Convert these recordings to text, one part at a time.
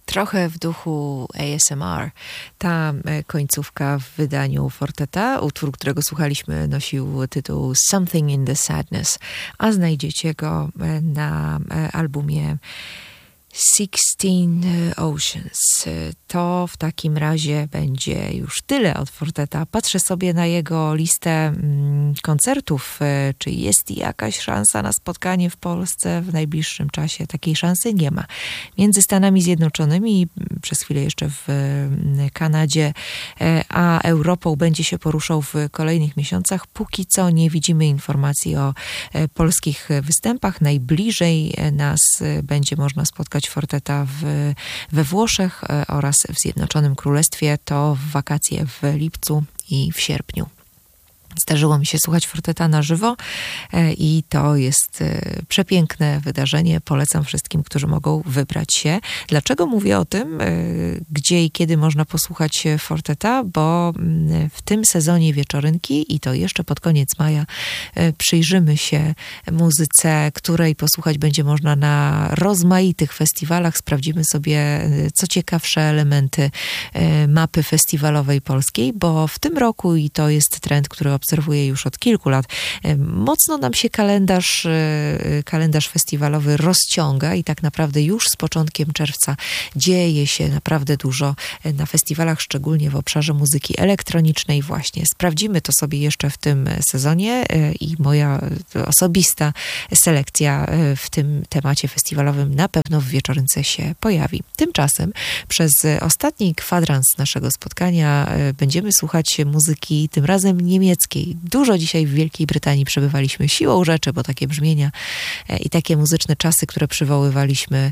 Trochę w duchu ASMR. Ta końcówka w wydaniu Forteta, utwór, którego słuchaliśmy, nosił tytuł Something in the Sadness, a znajdziecie go na albumie 16 Oceans. To w takim razie będzie już tyle od Forteta. Patrzę sobie na jego listę koncertów. Czy jest jakaś szansa na spotkanie w Polsce w najbliższym czasie? Takiej szansy nie ma. Między Stanami Zjednoczonymi, przez chwilę jeszcze w Kanadzie, a Europą będzie się poruszał w kolejnych miesiącach. Póki co nie widzimy informacji o polskich występach. Najbliżej nas będzie można spotkać Forteta we Włoszech oraz w Zjednoczonym Królestwie, to w wakacje w lipcu i w sierpniu. Zdarzyło mi się słuchać Forteta na żywo i to jest przepiękne wydarzenie. Polecam wszystkim, którzy mogą wybrać się. Dlaczego mówię o tym, gdzie i kiedy można posłuchać Forteta? Bo w tym sezonie wieczorynki i to jeszcze pod koniec maja przyjrzymy się muzyce, której posłuchać będzie można na rozmaitych festiwalach. Sprawdzimy sobie co ciekawsze elementy mapy festiwalowej polskiej, bo w tym roku, i to jest trend, który obserwuję już od kilku lat, mocno nam się kalendarz festiwalowy rozciąga i tak naprawdę już z początkiem czerwca dzieje się naprawdę dużo na festiwalach, szczególnie w obszarze muzyki elektronicznej właśnie. Sprawdzimy to sobie jeszcze w tym sezonie i moja osobista selekcja w tym temacie festiwalowym na pewno w wieczorynce się pojawi. Tymczasem przez ostatni kwadrans naszego spotkania będziemy słuchać muzyki tym razem niemieckiej. Dużo dzisiaj w Wielkiej Brytanii przebywaliśmy siłą rzeczy, bo takie brzmienia i takie muzyczne czasy, które przywoływaliśmy,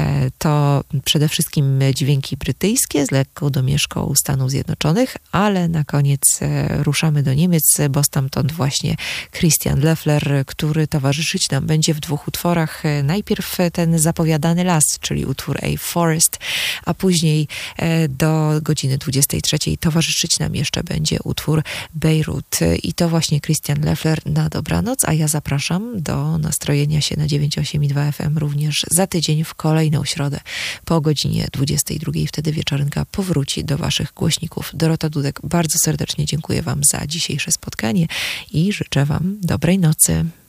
to przede wszystkim dźwięki brytyjskie z lekką domieszką Stanów Zjednoczonych, ale na koniec ruszamy do Niemiec, bo stamtąd właśnie Christian Leffler, który towarzyszyć nam będzie w dwóch utworach. Najpierw ten zapowiadany las, czyli utwór A Forest, a później do godziny 23 towarzyszyć nam jeszcze będzie utwór Beirut. I to właśnie Christian Leffler na dobranoc, a ja zapraszam do nastrojenia się na 9,8 FM również za tydzień w kolejną środę po godzinie 22. Wtedy wieczorynka powróci do waszych głośników. Dorota Dudek, bardzo serdecznie dziękuję wam za dzisiejsze spotkanie i życzę wam dobrej nocy.